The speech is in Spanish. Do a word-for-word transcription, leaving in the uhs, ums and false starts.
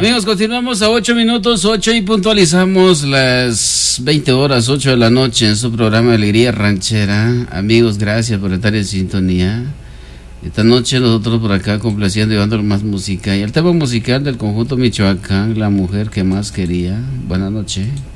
Amigos, continuamos a ocho minutos, ocho y puntualizamos las veinte horas, ocho de la noche en su programa Alegría Ranchera. Amigos, gracias por estar en sintonía. Esta noche nosotros por acá complaciendo y dando más música. Y el tema musical del conjunto Michoacán, La Mujer que Más Quería. Buenas noches.